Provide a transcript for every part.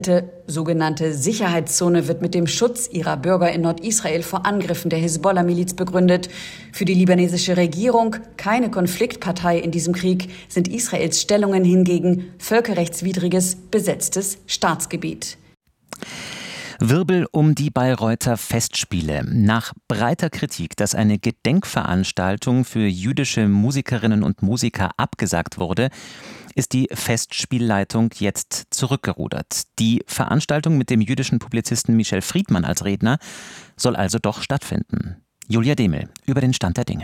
Die sogenannte Sicherheitszone wird mit dem Schutz ihrer Bürger in Nordisrael vor Angriffen der Hisbollah-Miliz begründet. Für die libanesische Regierung, keine Konfliktpartei in diesem Krieg, sind Israels Stellungen hingegen völkerrechtswidriges, besetztes Staatsgebiet. Wirbel um die Bayreuther Festspiele. Nach breiter Kritik, dass eine Gedenkveranstaltung für jüdische Musikerinnen und Musiker abgesagt wurde, ist die Festspielleitung jetzt zurückgerudert. Die Veranstaltung mit dem jüdischen Publizisten Michel Friedmann als Redner soll also doch stattfinden. Julia Demel über den Stand der Dinge.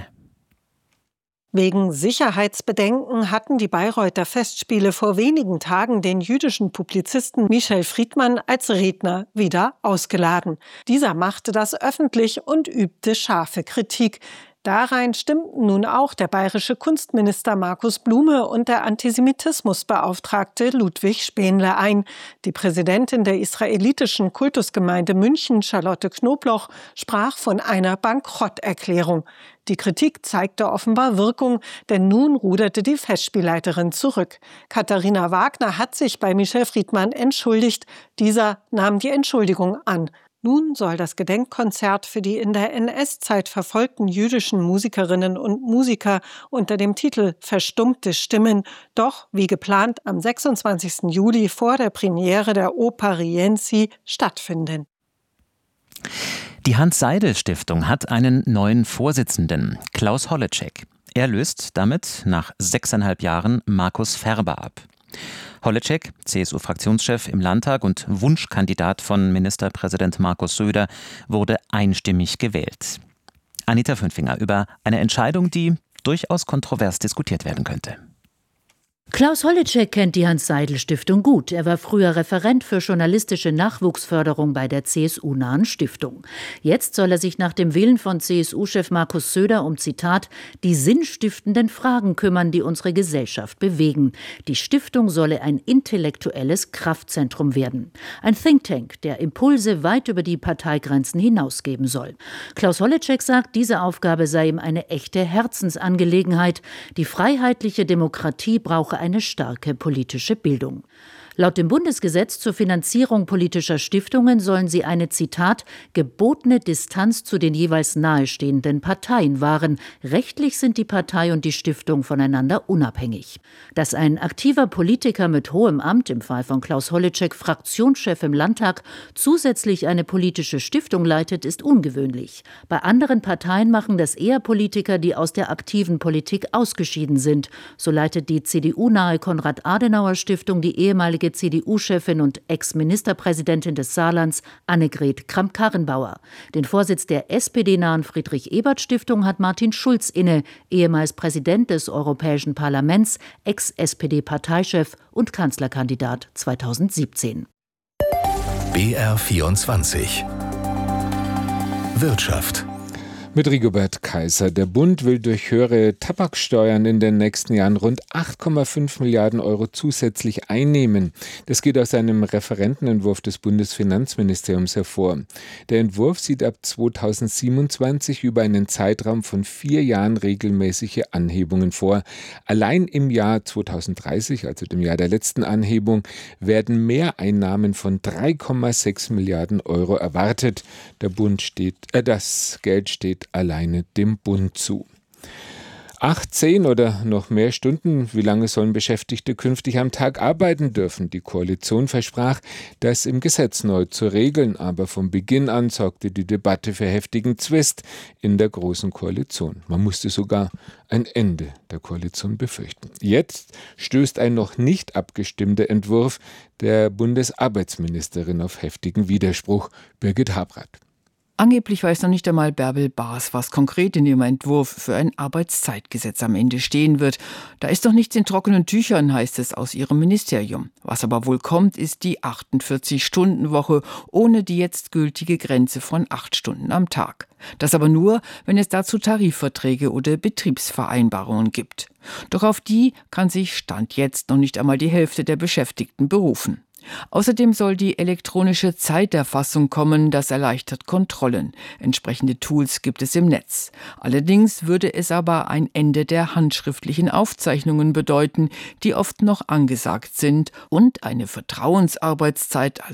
Wegen Sicherheitsbedenken hatten die Bayreuther Festspiele vor wenigen Tagen den jüdischen Publizisten Michel Friedmann als Redner wieder ausgeladen. Dieser machte das öffentlich und übte scharfe Kritik. Darein stimmten nun auch der bayerische Kunstminister Markus Blume und der Antisemitismusbeauftragte Ludwig Spaenle ein. Die Präsidentin der israelitischen Kultusgemeinde München, Charlotte Knobloch, sprach von einer Bankrotterklärung. Die Kritik zeigte offenbar Wirkung, denn nun ruderte die Festspielleiterin zurück. Katharina Wagner hat sich bei Michel Friedmann entschuldigt. Dieser nahm die Entschuldigung an. Nun soll das Gedenkkonzert für die in der NS-Zeit verfolgten jüdischen Musikerinnen und Musiker unter dem Titel »Verstummte Stimmen« doch, wie geplant, am 26. Juli vor der Premiere der Oper Rienzi stattfinden. Die Hans-Seidel-Stiftung hat einen neuen Vorsitzenden, Klaus Holleczek. Er löst damit nach 6,5 Jahren Markus Ferber ab. Holleczek, CSU-Fraktionschef im Landtag und Wunschkandidat von Ministerpräsident Markus Söder, wurde einstimmig gewählt. Anita Fünfinger über eine Entscheidung, die durchaus kontrovers diskutiert werden könnte. Klaus Holleczek kennt die Hans-Seidel-Stiftung gut. Er war früher Referent für journalistische Nachwuchsförderung bei der CSU-nahen Stiftung. Jetzt soll er sich nach dem Willen von CSU-Chef Markus Söder um, Zitat, die sinnstiftenden Fragen kümmern, die unsere Gesellschaft bewegen. Die Stiftung solle ein intellektuelles Kraftzentrum werden. Ein Think Tank, der Impulse weit über die Parteigrenzen hinausgeben soll. Klaus Holleczek sagt, diese Aufgabe sei ihm eine echte Herzensangelegenheit. Die freiheitliche Demokratie brauche eine starke politische Bildung. Laut dem Bundesgesetz zur Finanzierung politischer Stiftungen sollen sie eine, Zitat, gebotene Distanz zu den jeweils nahestehenden Parteien wahren. Rechtlich sind die Partei und die Stiftung voneinander unabhängig. Dass ein aktiver Politiker mit hohem Amt, im Fall von Klaus Holleczek Fraktionschef im Landtag, zusätzlich eine politische Stiftung leitet, ist ungewöhnlich. Bei anderen Parteien machen das eher Politiker, die aus der aktiven Politik ausgeschieden sind. So leitet die CDU-nahe Konrad-Adenauer-Stiftung die ehemalige CDU-Chefin und Ex-Ministerpräsidentin des Saarlands Annegret Kramp-Karrenbauer. Den Vorsitz der SPD-nahen Friedrich-Ebert-Stiftung hat Martin Schulz inne, ehemals Präsident des Europäischen Parlaments, Ex-SPD-Parteichef und Kanzlerkandidat 2017. BR24 Wirtschaft. Mit Rigobert Kaiser. Der Bund will durch höhere Tabaksteuern in den nächsten Jahren rund 8,5 Milliarden Euro zusätzlich einnehmen. Das geht aus einem Referentenentwurf des Bundesfinanzministeriums hervor. Der Entwurf sieht ab 2027 über einen Zeitraum von 4 Jahren regelmäßige Anhebungen vor. Allein im Jahr 2030, also dem Jahr der letzten Anhebung, werden Mehreinnahmen von 3,6 Milliarden Euro erwartet. Das Geld steht alleine dem Bund zu. 8, 10 oder noch mehr Stunden, wie lange sollen Beschäftigte künftig am Tag arbeiten dürfen? Die Koalition versprach, das im Gesetz neu zu regeln, aber von Beginn an sorgte die Debatte für heftigen Zwist in der Großen Koalition. Man musste sogar ein Ende der Koalition befürchten. Jetzt stößt ein noch nicht abgestimmter Entwurf der Bundesarbeitsministerin auf heftigen Widerspruch. Birgit Habrath. Angeblich weiß noch nicht einmal Bärbel Baas, was konkret in ihrem Entwurf für ein Arbeitszeitgesetz am Ende stehen wird. Da ist doch nichts in trockenen Tüchern, heißt es aus ihrem Ministerium. Was aber wohl kommt, ist die 48-Stunden-Woche ohne die jetzt gültige Grenze von 8 Stunden am Tag. Das aber nur, wenn es dazu Tarifverträge oder Betriebsvereinbarungen gibt. Doch auf die kann sich Stand jetzt noch nicht einmal die Hälfte der Beschäftigten berufen. Außerdem soll die elektronische Zeiterfassung kommen, das erleichtert Kontrollen. Entsprechende Tools gibt es im Netz. Allerdings würde es aber ein Ende der handschriftlichen Aufzeichnungen bedeuten, die oft noch angesagt sind, und eine Vertrauensarbeitszeit als